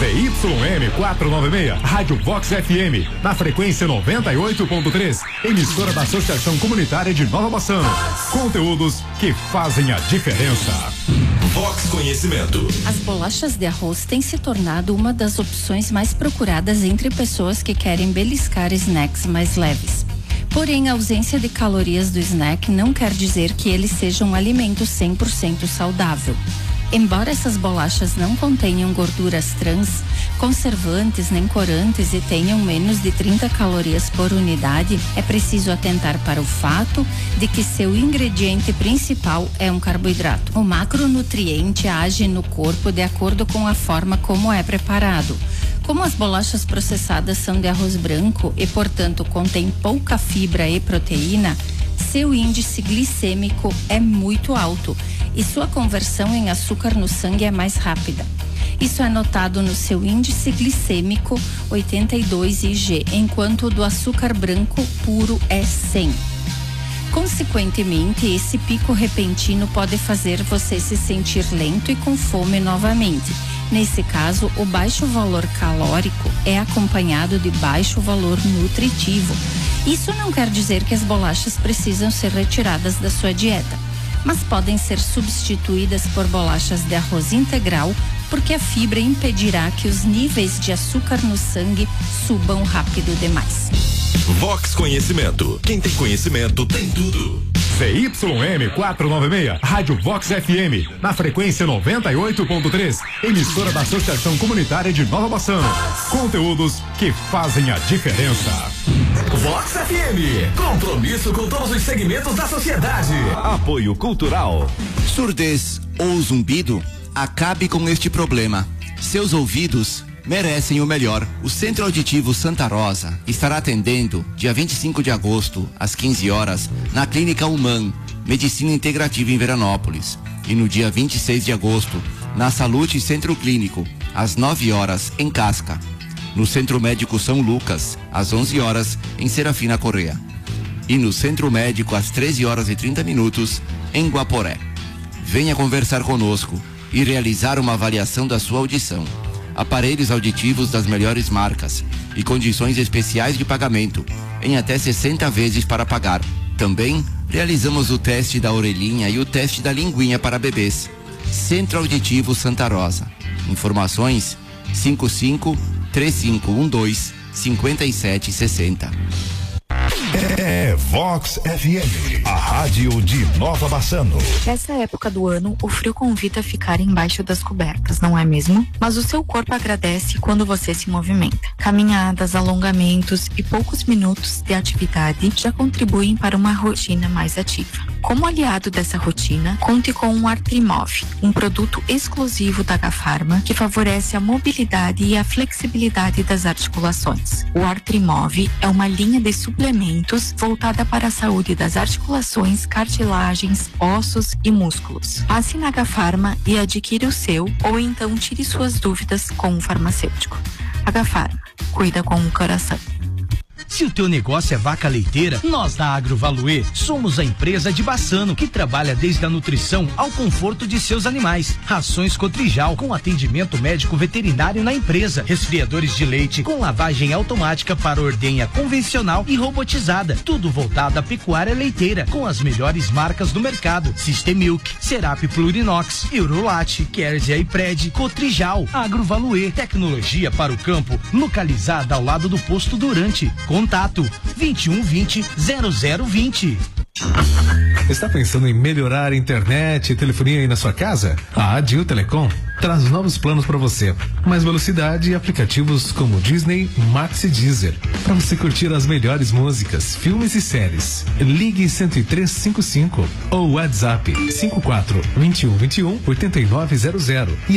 ZYM 496, Rádio Vox FM, na frequência 98.3, emissora da Associação Comunitária de Nova Bassano. Conteúdos que fazem a diferença. Vox Conhecimento. As bolachas de arroz têm se tornado uma das opções mais procuradas entre pessoas que querem beliscar snacks mais leves. Porém, a ausência de calorias do snack não quer dizer que ele seja um alimento 100% saudável. Embora essas bolachas não contenham gorduras trans, conservantes nem corantes e tenham menos de 30 calorias por unidade, é preciso atentar para o fato de que seu ingrediente principal é um carboidrato. O macronutriente age no corpo de acordo com a forma como é preparado. Como as bolachas processadas são de arroz branco e, portanto, contêm pouca fibra e proteína, seu índice glicêmico é muito alto e sua conversão em açúcar no sangue é mais rápida. Isso é notado no seu índice glicêmico 82 IG, enquanto o do açúcar branco puro é 100. Consequentemente, esse pico repentino pode fazer você se sentir lento e com fome novamente. Nesse caso, o baixo valor calórico é acompanhado de baixo valor nutritivo. Isso não quer dizer que as bolachas precisam ser retiradas da sua dieta, mas podem ser substituídas por bolachas de arroz integral, porque a fibra impedirá que os níveis de açúcar no sangue subam rápido demais. Vox Conhecimento. Quem tem conhecimento tem tudo. ZYM 496, Rádio Vox FM, na frequência 98.3, emissora da Associação Comunitária de Nova Bassano. Conteúdos que fazem a diferença. Vox FM, compromisso com todos os segmentos da sociedade. Apoio Cultural. Surdez ou zumbido? Acabe com este problema. Seus ouvidos merecem o melhor. O Centro Auditivo Santa Rosa estará atendendo dia 25 de agosto, às 15 horas, na Clínica Human, Medicina Integrativa em Veranópolis. E no dia 26 de agosto, na Salute Centro Clínico, às 9 horas, em Casca. No Centro Médico São Lucas, às 11 horas, em Serafina Correia. E no Centro Médico, às 13 horas e 30 minutos, em Guaporé. Venha conversar conosco e realizar uma avaliação da sua audição. Aparelhos auditivos das melhores marcas e condições especiais de pagamento, em até 60 vezes para pagar. Também realizamos o teste da orelhinha e o teste da linguinha para bebês. Centro Auditivo Santa Rosa. Informações 55-3512-5760. É Vox FM, a rádio de Nova Bassano. Nessa época do ano, o frio convida a ficar embaixo das cobertas, não é mesmo? Mas o seu corpo agradece quando você se movimenta. Caminhadas, alongamentos e poucos minutos de atividade já contribuem para uma rotina mais ativa. Como aliado dessa rotina, conte com o Artrimove, um produto exclusivo da Agafarma que favorece a mobilidade e a flexibilidade das articulações. O Artrimove é uma linha de suplementos voltada para a saúde das articulações, cartilagens, ossos e músculos. Passe na Agafarma e adquira o seu, ou então tire suas dúvidas com o farmacêutico. Agafarma, cuida com o coração. Se o teu negócio é vaca leiteira, nós da Agrovaluê somos a empresa de Bassano que trabalha desde a nutrição ao conforto de seus animais. Rações Cotrijal com atendimento médico veterinário na empresa. Resfriadores de leite com lavagem automática para ordenha convencional e robotizada. Tudo voltado à pecuária leiteira com as melhores marcas do mercado. System Milk, Serap Plurinox, Eurolate, Kerzia e Pred, Cotrijal. Agrovaluê, tecnologia para o campo, localizada ao lado do posto Durante. Contato 2120-0020. Está pensando em melhorar a internet e telefonia aí na sua casa? A Adil Telecom traz novos planos para você. Mais velocidade e aplicativos como Disney, Max e Deezer. Para você curtir as melhores músicas, filmes e séries. Ligue 10355 ou WhatsApp 54 2121 8900.